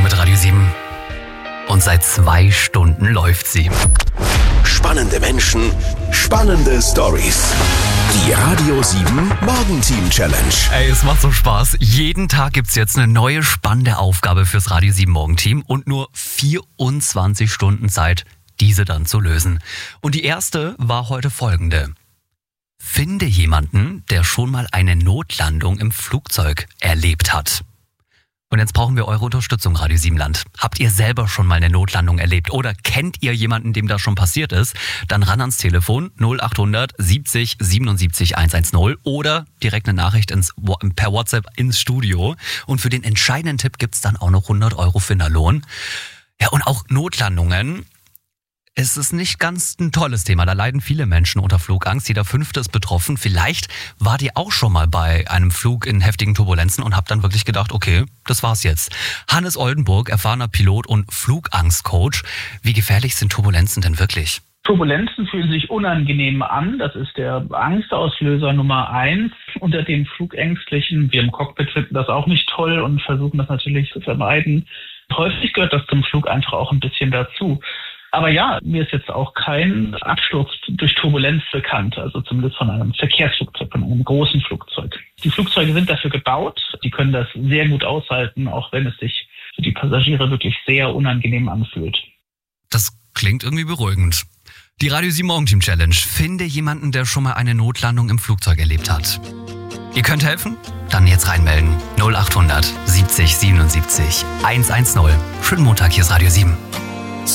mit Radio 7. Und seit 2 Stunden läuft sie. Spannende Menschen, spannende Stories. Die Radio 7 Morgenteam Challenge. Ey, es macht so Spaß. Jeden Tag gibt's jetzt eine neue spannende Aufgabe fürs Radio 7 Morgenteam und nur 24 Stunden Zeit, diese dann zu lösen. Und die erste war heute folgende. Finde jemanden, der schon mal eine Notlandung im Flugzeug erlebt hat. Und jetzt brauchen wir eure Unterstützung, Radio 7 Land. Habt ihr selber schon mal eine Notlandung erlebt oder kennt ihr jemanden, dem das schon passiert ist? Dann ran ans Telefon 0800 70 77 110 oder direkt eine Nachricht per WhatsApp ins Studio. Und für den entscheidenden Tipp gibt's dann auch noch 100 Euro Finderlohn. Ja, und auch Notlandungen. Es ist nicht ganz ein tolles Thema. Da leiden viele Menschen unter Flugangst. Jeder 5. ist betroffen. Vielleicht wart ihr auch schon mal bei einem Flug in heftigen Turbulenzen und habt dann wirklich gedacht, okay, das war's jetzt. Hannes Oldenburg, erfahrener Pilot und Flugangstcoach. Wie gefährlich sind Turbulenzen denn wirklich? Turbulenzen fühlen sich unangenehm an. Das ist der Angstauslöser Nummer 1 unter den Flugängstlichen. Wir im Cockpit finden das auch nicht toll und versuchen das natürlich zu vermeiden. Häufig gehört das zum Flug einfach auch ein bisschen dazu. Aber ja, mir ist jetzt auch kein Absturz durch Turbulenz bekannt, also zumindest von einem Verkehrsflugzeug, von einem großen Flugzeug. Die Flugzeuge sind dafür gebaut, die können das sehr gut aushalten, auch wenn es sich für die Passagiere wirklich sehr unangenehm anfühlt. Das klingt irgendwie beruhigend. Die Radio 7 Morgenteam Challenge. Finde jemanden, der schon mal eine Notlandung im Flugzeug erlebt hat. Ihr könnt helfen? Dann jetzt reinmelden. 0800 70 77 110. Schönen Montag, hier ist Radio 7.